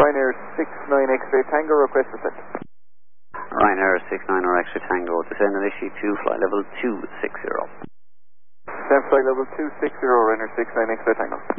Ryanair 69 X-ray Tango, request descent. Ryanair 69 or X-ray Tango, descend and issue to flight level 260. Descend flight level 260, Ryanair 69 X-ray Tango.